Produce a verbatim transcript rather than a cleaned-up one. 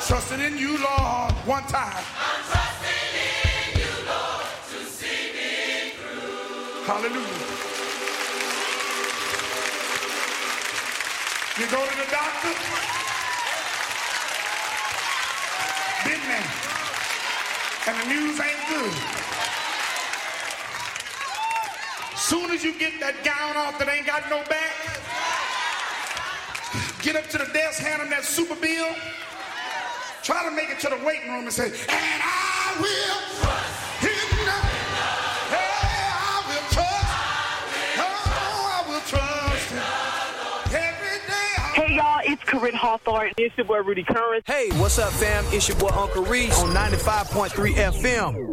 trusting in you, Lord, one time. I'm trusting in you, Lord, to see me through. Hallelujah. You go to the doctor, been there, and the news ain't good. Soon as you get that gown off that ain't got no back, get up to the desk, hand them that super bill, try to make it to the waiting room and say, and I will trust in the, hey, I will trust, oh, I will trust him every day. Hey y'all, it's Corinne Hawthorne. It's your boy Rudy Curran. Hey, what's up fam? It's your boy Uncle Reese on ninety-five point three F M.